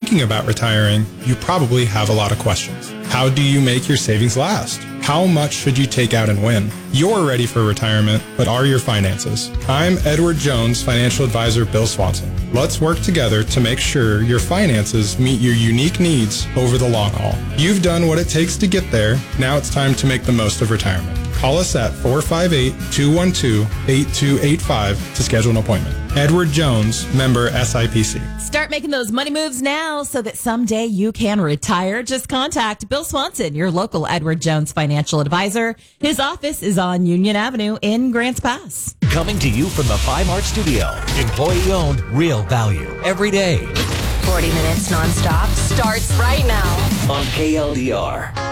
thinking about retiring, you probably have a lot of questions. How do you make your savings last? How much should you take out and when? You're ready for retirement, but are your finances? I'm Edward Jones financial advisor Bill Swanson. Let's work together to make sure your finances meet your unique needs over the long haul. You've done what it takes to get there. Now it's time to make the most of retirement. Call us at 458-212-8285 to schedule an appointment. Edward Jones, member SIPC. Start making those money moves now so that someday you can retire. Just contact Bill Swanson, your local Edward Jones financial advisor. His office is on Union Avenue in Grants Pass. Coming to you from the 5 Mart Studio. Employee owned, real value every day. 40 minutes nonstop starts right now on KLDR.